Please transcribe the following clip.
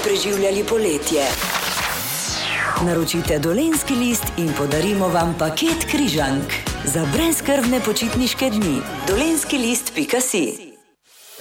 preživljali poletje. Naročite Dolenjski list in podarimo vam paket križank za brezskrbne počitniške dni. dolenjskilist.si